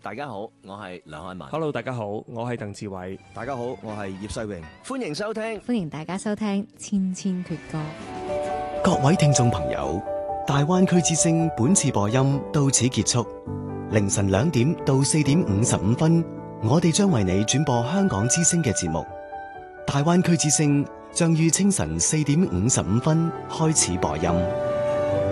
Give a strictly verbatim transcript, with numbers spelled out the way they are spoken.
大家好，我係梁漢文。 Hello， 大家好，我係鄧志偉。 大家好，我係葉世榮。 歡迎收聽， 歡迎大家收聽《千千闕歌》。 各位聽眾朋友，大灣區之聲本次播音到此結束。凌晨兩點到四點五十五分，我哋將為你轉播香港之聲嘅節目。大灣區之聲將於清晨四點五十五分開始播音。